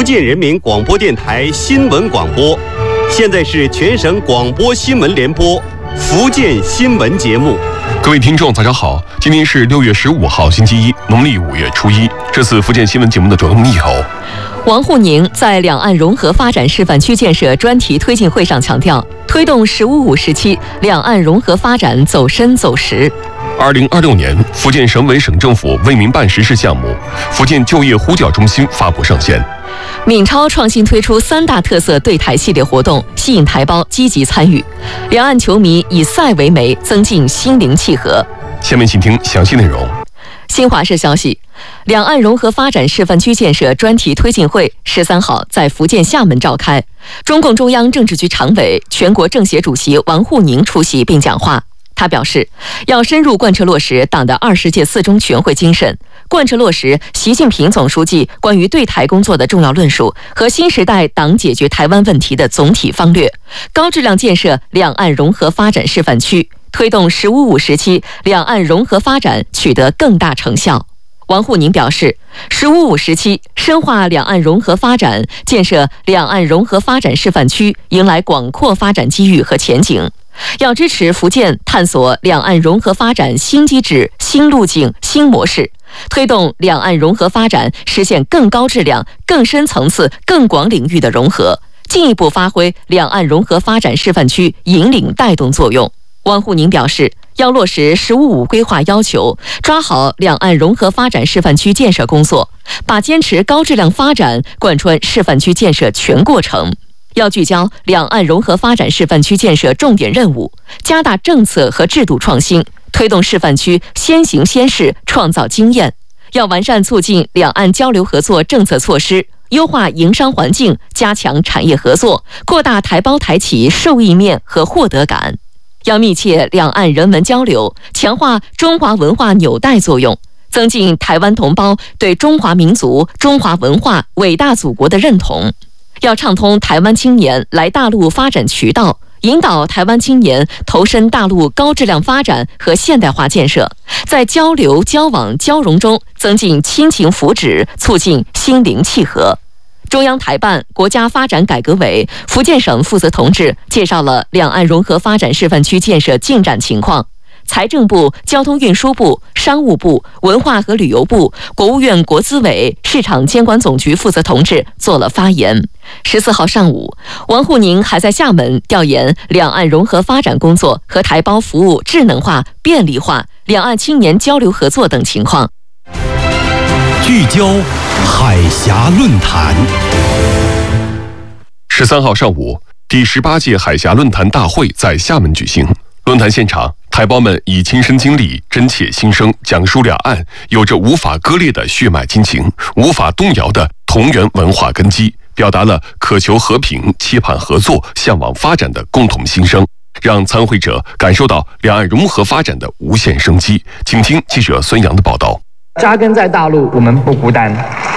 福建人民广播电台新闻广播，现在是全省广播新闻联播福建新闻节目。 各位听众，大家好，今天是6月15号，星期一，农历5月初1。这次福建新闻节目的主要内容。 王沪宁在两岸融合发展示范区建设专题推进会上强调，推动“十五五”时期两岸融合发展走深走实。 2026年，福建省委省政府为民办实施项目福建就业呼叫中心发布上线。 闽超创新推出3大特色对台系列活动，吸引台胞积极参与。两岸球迷以赛为媒，增进心灵契合。 下面请听详细内容。 新华社消息，两岸融合发展示范区建设专题推进会13号在福建厦门召开，中共中央政治局常委、全国政协主席王沪宁出席并讲话。他表示，要深入贯彻落实党的20届4中全会精神，贯彻落实习近平总书记关于对台工作的重要论述和新时代党解决台湾问题的总体方略，高质量建设两岸融合发展示范区，推动“十五五”时期两岸融合发展取得更大成效。王沪宁表示，“十五五”时期深化两岸融合发展，建设两岸融合发展示范区，迎来广阔发展机遇和前景。要支持福建探索两岸融合发展新机制、新路径、新模式，推动两岸融合发展实现更高质量、更深层次、更广领域的融合，进一步发挥两岸融合发展示范区引领带动作用。王沪宁表示，要落实“十五五”规划要求，抓好两岸融合发展示范区建设工作，把坚持高质量发展贯穿示范区建设全过程。要聚焦两岸融合发展示范区建设重点任务，加大政策和制度创新，推动示范区先行先试，创造经验。要完善促进两岸交流合作政策措施，优化营商环境，加强产业合作，扩大台胞台企受益面和获得感。要密切两岸人文交流，强化中华文化纽带作用，增进台湾同胞对中华民族、中华文化、伟大祖国的认同。要畅通台湾青年来大陆发展渠道，引导台湾青年投身大陆高质量发展和现代化建设，在交流、交往、交融中增进亲情福祉，促进心灵契合。中央台办、国家发展改革委、福建省负责同志介绍了两岸融合发展示范区建设进展情况。财政部、交通运输部、商务部、文化和旅游部、国务院国资委、市场监管总局负责同志做了发言。14号上午，王沪宁还在厦门调研两岸融合发展工作和台胞服务智能化、便利化、两岸青年交流合作等情况。 聚焦海峡论坛。 13号上午，第18届海峡论坛大会在厦门举行。论坛现场，台胞们以亲身经历、真切心声，讲述两岸有着无法割裂的血脉亲情、无法动摇的同源文化根基，表达了渴求和平、期盼合作、向往发展的共同心声，让参会者感受到两岸融合发展的无限生机。请听记者孙阳的报道。 扎根在大陆，我们不孤单。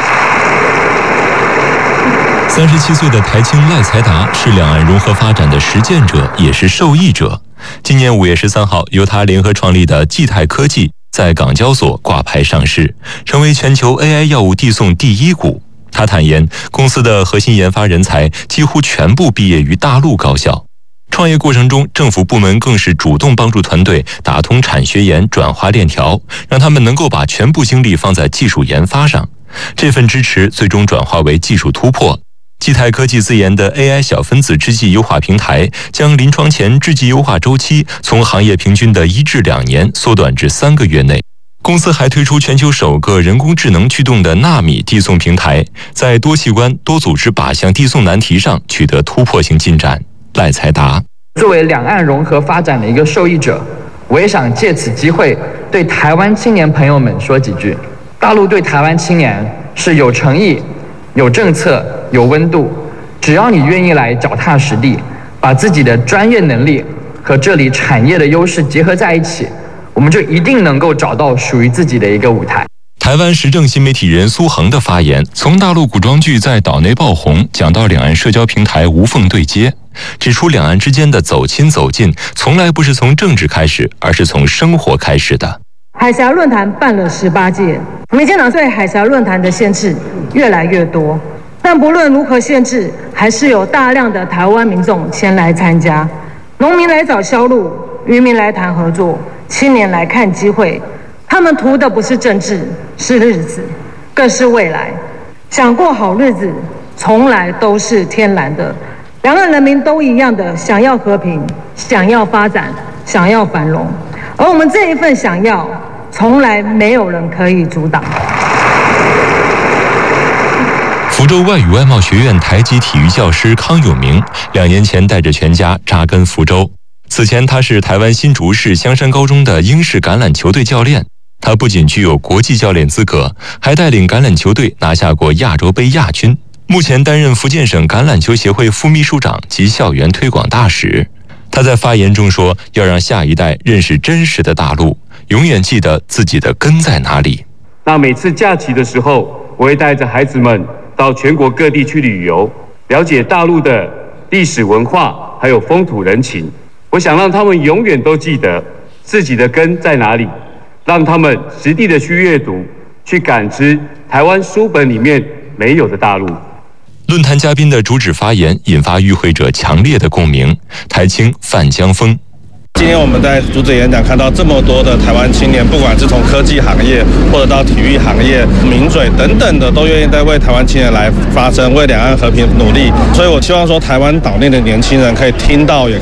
37岁的台青赖才达是两岸融合发展的实践者，也是受益者。今年5月13号，由他联合创立的济泰科技在港交所挂牌上市，成为全球 AI 药物递送第1股。他坦言，公司的核心研发人才几乎全部毕业于大陆高校。创业过程中，政府部门更是主动帮助团队打通产学研转化链条，让他们能够把全部精力放在技术研发上。这份支持最终转化为技术突破。济泰科技自研的 AI 小分子制剂优化平台，将临床前制剂优化周期从行业平均的1至2年缩短至3个月内。公司还推出全球首个人工智能驱动的纳米递送平台，在多器官、多组织靶向递送难题上取得突破性进展。赖才达作为两岸融合发展的一个受益者，我也想借此机会对台湾青年朋友们说几句。大陆对台湾青年是有诚意、有政策、有温度，只要你愿意来脚踏实地，把自己的专业能力和这里产业的优势结合在一起，我们就一定能够找到属于自己的一个舞台。 台湾时政新媒体人苏恒的发言，从大陆古装剧在岛内爆红讲到两岸社交平台无缝对接，指出两岸之间的走亲走近从来不是从政治开始，而是从生活开始的。 海峡论坛办了18届，民进党对海峡论坛的限制越来越多， 但不论如何限制，还是有大量的台湾民众前来参加。农民来找销路，渔民来谈合作，青年来看机会。他们图的不是政治，是日子，更是未来。想过好日子，从来都是天然的。两岸人民都一样的想要和平，想要发展，想要繁荣。而我们这一份想要，从来没有人可以阻挡。 福州外语外贸学院台籍体育教师康永明2年前带着全家扎根福州。此前，他是台湾新竹市香山高中的英式橄榄球队教练。他不仅具有国际教练资格，还带领橄榄球队拿下过亚洲杯亚军。目前担任福建省橄榄球协会副秘书长及校园推广大使。他在发言中说，要让下一代认识真实的大陆，永远记得自己的根在哪里。 那每次假期的时候，我会带着孩子们到全国各地去旅游，了解大陆的历史文化，还有风土人情。我想让他们永远都记得自己的根在哪里，让他们实地的去阅读，去感知台湾书本里面没有的大陆。 论坛嘉宾的主旨发言引发与会者强烈的共鸣。台青范江峰。 今天我们在主旨演讲看到这么多的台湾青年，不管是从科技行业或者到体育行业、名嘴等等的，都愿意在为台湾青年来发声，为两岸和平努力。所以我希望说，台湾岛内的年轻人可以听到，也